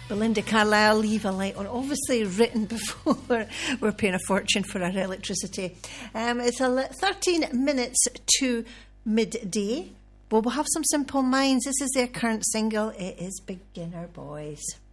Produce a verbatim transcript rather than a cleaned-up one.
Belinda Carlisle, Leave a Light On. Obviously written before we're paying a fortune for our electricity. Um, it's a thirteen minutes to midday. Well, we'll have some Simple Minds. This is their current single. It is Beginner Boys.